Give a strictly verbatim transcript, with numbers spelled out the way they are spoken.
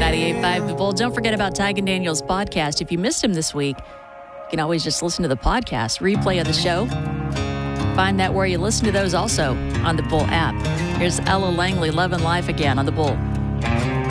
ninety-eight point five The Bull. Don't forget about Tig and Daniel's podcast. If you missed him this week, you can always just listen to the podcast, replay of the show. Find that where you listen to those also on the Bull app. Here's Ella Langley, Love and Life again on the Bull.